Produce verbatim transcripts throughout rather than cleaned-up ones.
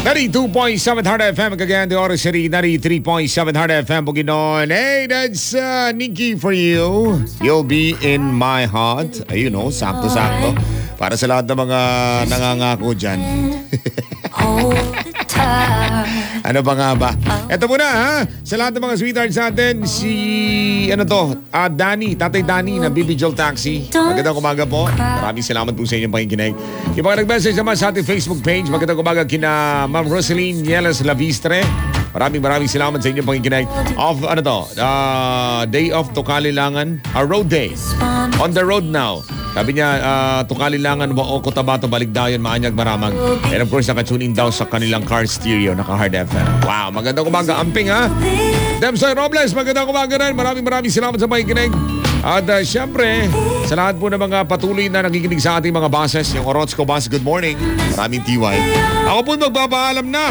ninety-two point seven Hard F M, Cagayan de Oro City, ninety-three point seven Hard F M, Bukidnon. Hey, that's uh, Nikki for you. You'll be in my heart. Ayun o, sakto-sakto. Para sa lahat ng mga nangangako dyan. Ano ba nga ba? Ito muna ha, sa lahat ng mga sweethearts natin, si, ano to, uh, Danny, Tatay Danny na B B Joel Taxi. Magandang umaga po. Maraming salamat po sa inyong pakikinig. Yung mga nag-message naman sa ating Facebook page, magandang umaga kina Ma'am Rosaline Yeles Lavistre. Maraming maraming salamat sa inyong pakikinig. Of, ano to, uh, day of Tukalilangan, a road day. On the road now. Sabi niya, uh, Tukalilangan, Wao, Cotabato, Baligdayon, Maanyag, Maramag. And of course, naka-tune in daw sa kanilang car stereo, naka-Hard F M. Wow, magandang umaga, amping ha. Demsoy Robles, magandang umaga rin. Maraming maraming salamat sa pakikinig. At uh, syempre, sa lahat po ng mga patuloy na nakikinig sa ating mga bosses, yung Orozco Boss, good morning. Maraming T Y. Ako po magpapaalam na.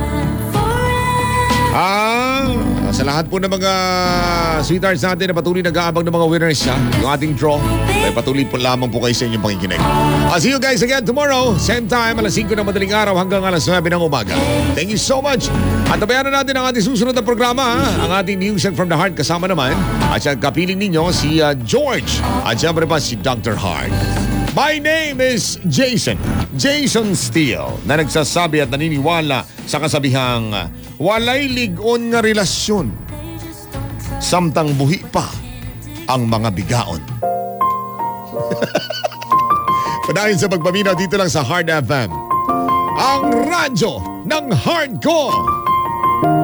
Ah, sa lahat po ng mga sweethearts natin na patuloy nag-aabang ng mga winners ha, yung ating draw, ay patuloy po lamang po kayo sa inyong pakikinig. I'll see you guys again tomorrow, same time, alas singko ng madaling araw hanggang alas nuwebe ng umaga. Thank you so much. At tabayanan natin ang ating susunod na programa ha, ang ating News from the Heart kasama naman at siya kapiling ninyo si uh, George at siyempre pa si Doctor Heart. My name is Jason, Jason Steele, na nagsasabi at naniniwala sa kasabihang walay ligon nga relasyon, samtang buhi pa ang mga bigaon. Panahin sa pagpaminaw dito lang sa Hard F M, ang radyo ng hardcore.